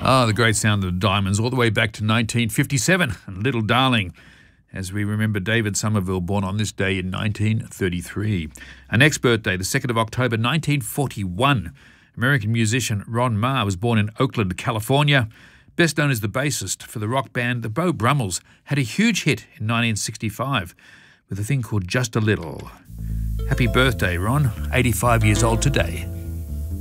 Ah, the great sound of the Diamonds all the way back to 1957 and Little Darling, as we remember David Somerville, born on this day in 1933. Our next birthday, the 2nd of October 1941. American musician Ron Maher was born in Oakland, California. Best known as the bassist for the rock band The Beau Brummels, had a huge hit in 1965 with a thing called Just a Little. Happy birthday, Ron. 85 years old today.